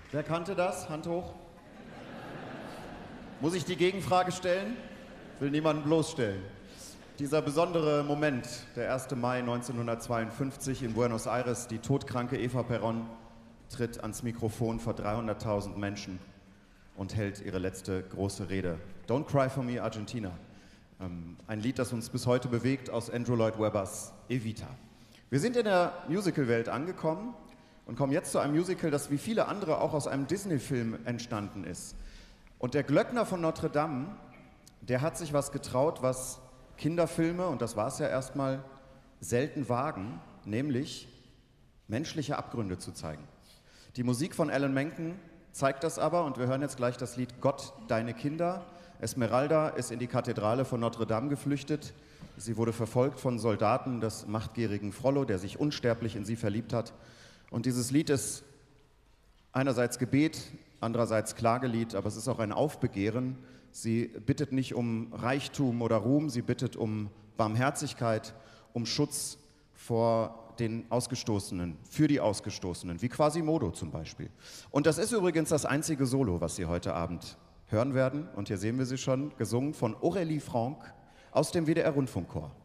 Wer kannte das? Hand hoch. Muss ich die Gegenfrage stellen? Will niemanden bloßstellen. Dieser besondere Moment, der 1. Mai 1952 in Buenos Aires, die todkranke Eva Perón tritt ans Mikrofon vor 300.000 Menschen und hält ihre letzte große Rede. Don't Cry for Me, Argentina. Ein Lied, das uns bis heute bewegt, aus Andrew Lloyd Webbers Evita. Wir sind in der Musical-Welt angekommen und kommen jetzt zu einem Musical, das wie viele andere auch aus einem Disney-Film entstanden ist. Und der Glöckner von Notre Dame, der hat sich was getraut, was Kinderfilme, und das war es ja erstmal, selten wagen, nämlich menschliche Abgründe zu zeigen. Die Musik von Alan Menken zeigt das aber, und wir hören jetzt gleich das Lied Gott, deine Kinder. Esmeralda ist in die Kathedrale von Notre Dame geflüchtet. Sie wurde verfolgt von Soldaten des machtgierigen Frollo, der sich unsterblich in sie verliebt hat. Und dieses Lied ist einerseits Gebet, andererseits Klagelied, aber es ist auch ein Aufbegehren. Sie bittet nicht um Reichtum oder Ruhm, sie bittet um Barmherzigkeit, um Schutz vor den Ausgestoßenen, für die Ausgestoßenen, wie Quasimodo zum Beispiel. Und das ist übrigens das einzige Solo, was Sie heute Abend hören werden. Und hier sehen wir sie schon, gesungen von Aurélie Franck aus dem WDR-Rundfunkchor.